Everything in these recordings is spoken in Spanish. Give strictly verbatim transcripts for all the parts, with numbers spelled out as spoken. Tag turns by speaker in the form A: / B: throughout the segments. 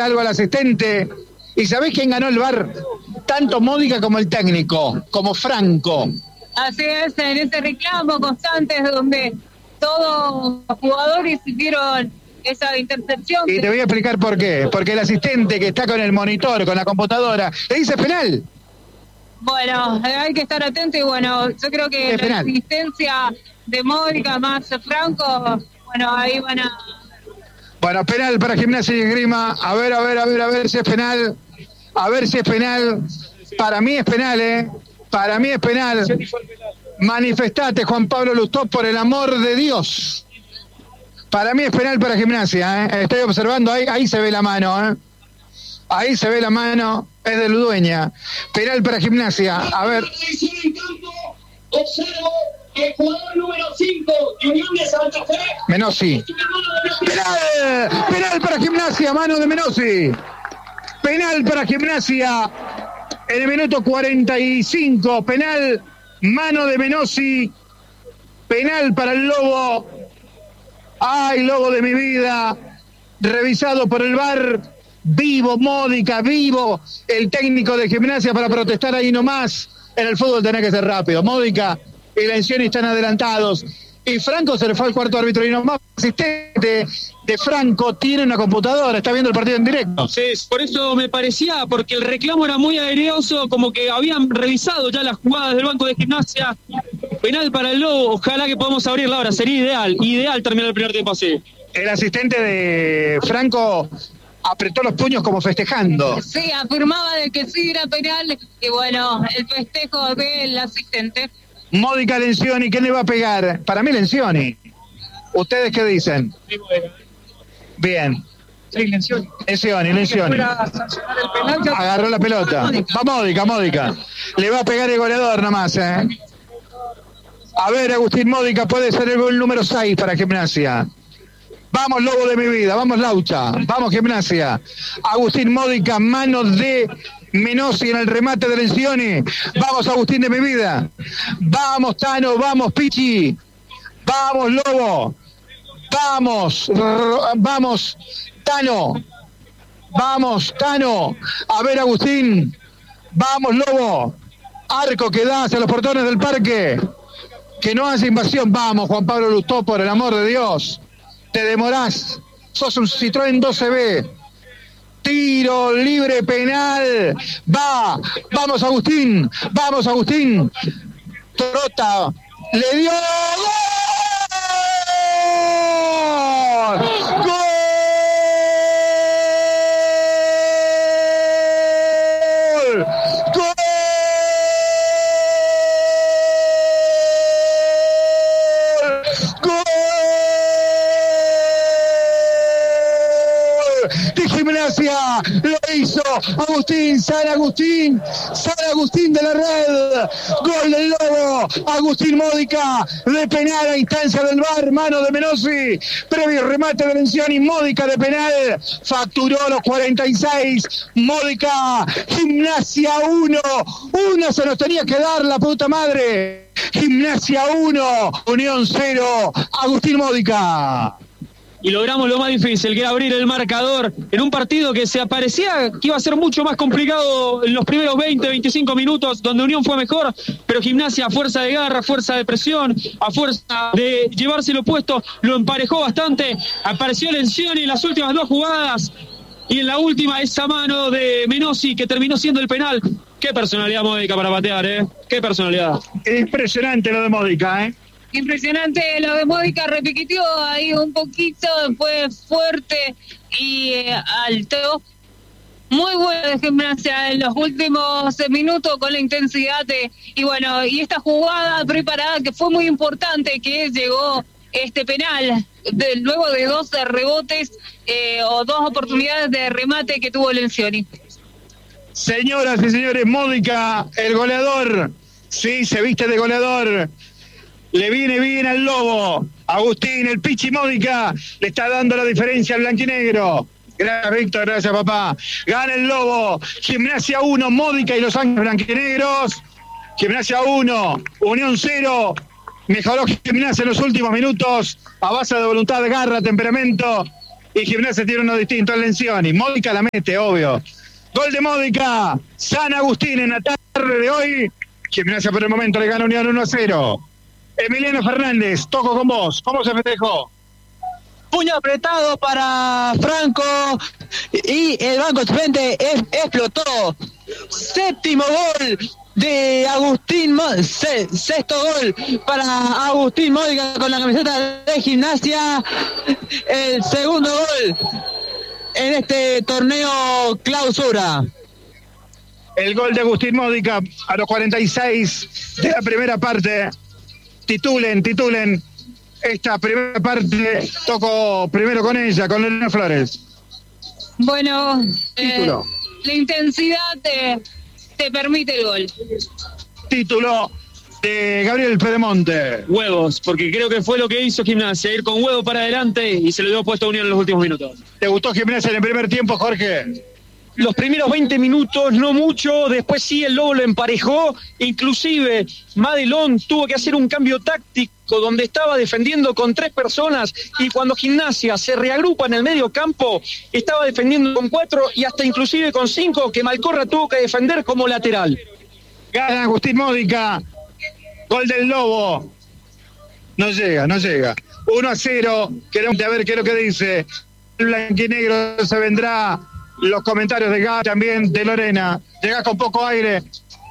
A: preguntarle algo al asistente. ¿Y sabés quién ganó el V A R? Tanto Módica como el técnico, como Franco.
B: Así es, en ese reclamo constante donde todos los jugadores hicieron esa intercepción.
A: Y te voy a explicar por qué. Porque el asistente que está con el monitor, con la computadora, le dice penal.
B: Bueno, hay que estar atento y bueno, yo creo que la asistencia de Módica más Franco, bueno, ahí van a...
A: Bueno, penal para Gimnasia y Esgrima. A ver, a ver, a ver, a ver si es penal. A ver si es penal. Para mí es penal, ¿eh? Para mí es penal. Manifestate, Juan Pablo Lustó, por el amor de Dios. Para mí es penal para Gimnasia, ¿eh? Estoy observando, ahí, ahí se ve la mano, ¿eh? Ahí se ve la mano, es de Ludueña. Penal para Gimnasia, a ver.
C: Observo el jugador número cinco de Unión de Santa Fe.
A: Menossi. Penal, penal para Gimnasia, mano de Menossi. Penal para Gimnasia en el minuto cuarenta y cinco. Penal, mano de Menossi. Penal para el Lobo. Ay, Lobo de mi vida. Revisado por el V A R. Vivo Módica, vivo el técnico de Gimnasia para protestar ahí nomás. En el fútbol tenés que ser rápido. Módica y Lencioni están adelantados. Y Franco se le fue al cuarto árbitro y nomás asistente de Franco tiene una computadora, está viendo el partido en directo.
D: Sí, por eso me parecía, porque el reclamo era muy aereoso, como que habían revisado ya las jugadas del banco de Gimnasia. Penal para el Lobo, ojalá que podamos abrirla ahora, sería ideal, ideal terminar el primer tiempo así.
A: El asistente de Franco apretó los puños como festejando.
B: Sí, afirmaba de que sí era penal y bueno, el festejo del asistente.
A: Módica, Lencioni, ¿quién le va a pegar? Para mí Lencioni. ¿Ustedes qué dicen? Bien.
E: Sí, Lencioni.
A: Lencioni, Lencioni. Agarró la pelota. Va Módica, Módica. Le va a pegar el goleador nomás, ¿eh? A ver, Agustín Módica puede ser el gol número seis para Gimnasia. Vamos, Lobo de mi vida, vamos, Laucha, vamos, Gimnasia. Agustín Módica, manos de Menossi en el remate de Lencioni. Vamos, Agustín de mi vida. Vamos, Tano, vamos, Pichi. Vamos, Lobo. Vamos, vamos, Tano. Vamos, Tano. A ver, Agustín. Vamos, Lobo. Arco que da hacia los portones del parque. Que no hace invasión. Vamos, Juan Pablo Lustó, por el amor de Dios. Te demorás, sos un Citroën doce B. Tiro libre penal. Va, vamos Agustín, vamos Agustín. Trota, le dio gol. ¡Gol! ¡Gol! ¡Gol! De Gimnasia, lo hizo Agustín, San Agustín, San Agustín de la red, gol del Lobo, Agustín Módica, de penal a instancia del V A R, mano de Menossi, previo remate de Lencioni, Módica de penal, facturó los cuarenta y seis, Módica, Gimnasia uno, uno se nos tenía que dar la puta madre, Gimnasia uno, Unión cero, Agustín Módica.
D: Y logramos lo más difícil, que era abrir el marcador en un partido que se parecía que iba a ser mucho más complicado en los primeros veinte, veinticinco minutos, donde Unión fue mejor, pero Gimnasia a fuerza de garra, a fuerza de presión, a fuerza de llevárselo puesto, lo emparejó bastante. Apareció Lencioni en las últimas dos jugadas y en la última esa mano de Menossi que terminó siendo el penal. Qué personalidad Módica para patear, ¿eh? Qué personalidad.
A: Impresionante lo de Módica, ¿eh?
B: Impresionante lo de Módica, repitió ahí un poquito, fue fuerte y eh, alto. Muy bueno de Gimnasia en los últimos minutos con la intensidad de, y bueno, y esta jugada preparada que fue muy importante, que llegó este penal de, luego de dos rebotes eh, o dos oportunidades de remate que tuvo Lencioni.
A: Señoras y señores, Módica, el goleador, sí, se viste de goleador. Le viene bien al Lobo. Agustín, el Pichi Módica, le está dando la diferencia al blanquinegro. Gracias, Víctor, gracias, papá. Gana el Lobo. Gimnasia uno, Módica y Los Ángeles Blanquinegros. Gimnasia uno, Unión cero. Mejoró Gimnasia en los últimos minutos a base de voluntad, garra, temperamento. y Gimnasia tiene uno distinto, el Lencioni. Módica la mete, obvio. Gol de Módica, San Agustín en la tarde de hoy. Gimnasia por el momento le gana Unión uno a cero. Emiliano Fernández, toco con vos. ¿Cómo se festejó?
E: Puño apretado para Franco y el banco suplente es, explotó. Séptimo gol de Agustín, se, sexto gol para Agustín Módica con la camiseta de Gimnasia. El segundo gol en este torneo clausura.
A: El gol de Agustín Módica a los cuarenta y seis de la primera parte. Titulen, titulen esta primera parte. Toco primero con ella, con Lorena Flores.
B: Bueno, eh, la intensidad te, te permite el gol.
A: Título de Gabriel Pedemonte.
D: Huevos, porque creo que fue lo que hizo Gimnasia, ir con huevo para adelante y se lo dio puesto a Unión en los últimos minutos.
A: ¿Te gustó Gimnasia en el primer tiempo, Jorge?
D: Los primeros veinte minutos no mucho, después sí el Lobo lo emparejó, inclusive Madelón tuvo que hacer un cambio táctico donde estaba defendiendo con tres personas y cuando Gimnasia se reagrupa en el medio campo estaba defendiendo con cuatro y hasta inclusive con cinco que Malcorra tuvo que defender como lateral.
A: Gana Agustín Módica, gol del Lobo, no llega, no llega, uno a cero, queremos ver qué es lo que dice el blanquinegro, se vendrá. Los comentarios de Gá, también de Lorena. Llegás con poco aire.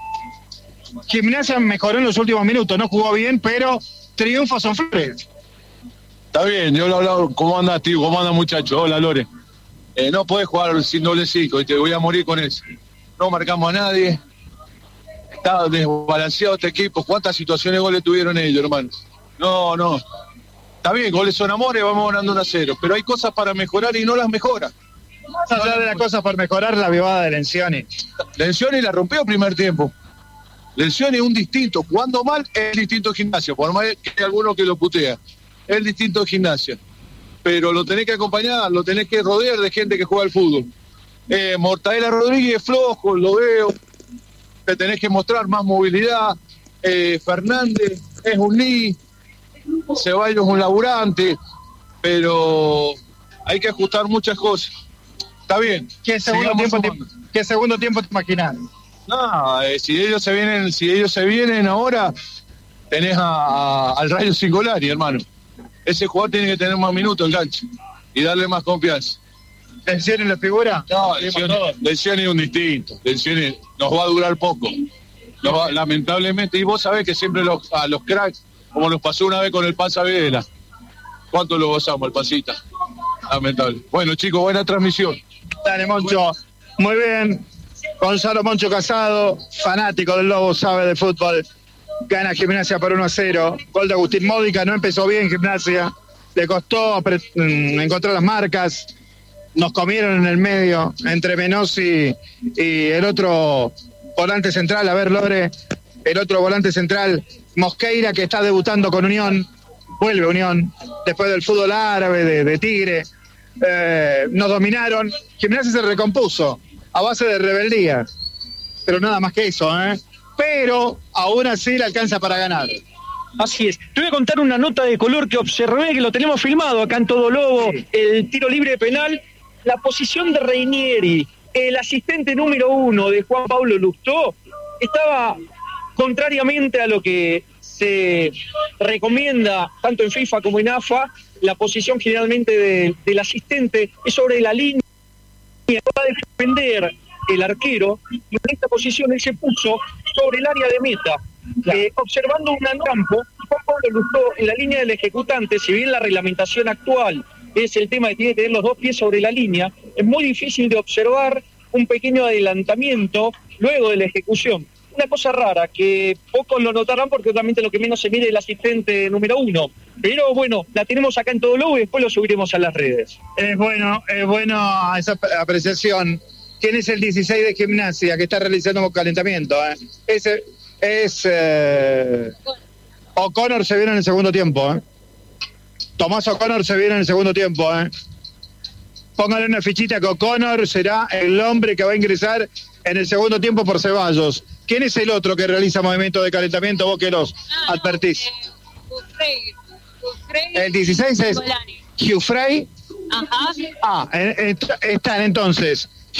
A: Gimnasia mejoró en los últimos minutos. No jugó bien, pero triunfo son Flores.
F: Está bien, yo lo he hablado. ¿Cómo andas, tío? ¿Cómo andas, muchacho? Hola, Lore. Eh, no podés jugar sin doble cinco y te voy a morir con eso. No marcamos a nadie. Está desbalanceado este equipo. ¿Cuántas situaciones de goles tuvieron ellos, hermano? No, no. Está bien, goles son amores, vamos ganando uno a cero. Pero hay cosas para mejorar y no las mejora.
A: Más allá de las cosas por mejorar, la vivada de Lencioni.
F: Lencioni la rompió el primer tiempo. Lencioni es un distinto. Jugando mal, es el distinto de Gimnasia. Por más que hay alguno que lo putea. Es el distinto de Gimnasia. Pero lo tenés que acompañar, lo tenés que rodear de gente que juega al fútbol. Eh, Mortadela Rodríguez flojo, lo veo. Te tenés que mostrar más movilidad. Eh, Fernández es un ni. Ceballos es un laburante. Pero hay que ajustar muchas cosas. Está bien.
A: ¿Qué segundo tiempo, te, ¿Qué segundo tiempo te imaginas?
F: No, eh, si ellos se vienen, si ellos se vienen ahora, tenés a, a, al Rayo Singolari, hermano. Ese jugador tiene que tener más minutos en cancha y darle más confianza.
A: ¿Lencioni la figura?
F: No, Lencioni es un distinto. Lencioni nos va a durar poco. Nos va, lamentablemente, y vos sabés que siempre los, a los cracks, como nos pasó una vez con el Panza Videla. ¿Cuánto lo gozamos, el Pancita? Lamentable. Bueno, chicos, buena transmisión.
A: Dale, Moncho. Muy bien. Gonzalo Moncho Casado, fanático del Lobo, sabe de fútbol. Gana Gimnasia por uno a cero. Gol de Agustín Módica, no empezó bien Gimnasia. Le costó encontrar las marcas. Nos comieron en el medio, entre Menossi y el otro volante central. A ver, Lore, el otro volante central, Mosqueira, que está debutando con Unión. Vuelve Unión, después del fútbol árabe, de, de Tigre. Eh, nos dominaron. Gimnasia se recompuso a base de rebeldía. Pero nada más que eso, ¿eh? Pero aún así le alcanza para ganar.
D: Así es. Te voy a contar una nota de color que observé, que lo tenemos filmado acá en Todo Lobo, sí. El tiro libre penal, la posición de Reinieri, el asistente número uno de Juan Pablo Lustó, estaba contrariamente a lo que se recomienda tanto en FIFA como en A F A, la posición generalmente de, del asistente es sobre la línea, va a defender el arquero, y en esta posición él se puso sobre el área de meta, claro. eh, observando un campo. Juan Pablo Lustó en la línea del ejecutante, si bien la reglamentación actual es el tema de que tiene que tener los dos pies sobre la línea, es muy difícil de observar un pequeño adelantamiento luego de la ejecución. Una cosa rara que pocos lo notarán porque obviamente lo que menos se mide es el asistente número uno. Pero bueno, la tenemos acá en Todo Lobo y después lo subiremos a las redes.
A: Es bueno, es bueno esa apreciación. ¿Quién es el dieciséis de Gimnasia que está realizando un calentamiento? ¿eh? Ese es... Eh... O'Connor se viene en el segundo tiempo. ¿eh? Tomás O'Connor se viene en el segundo tiempo. ¿eh? Póngale una fichita que O'Connor será el hombre que va a ingresar en el segundo tiempo por Ceballos. ¿Quién es el otro que realiza movimientos de calentamiento? Vos que los ah, advertís.
B: Eh, Ufrey, Ufrey,
A: el dieciséis es Giuffrey
B: Ajá.
A: Ah, eh, eh, están entonces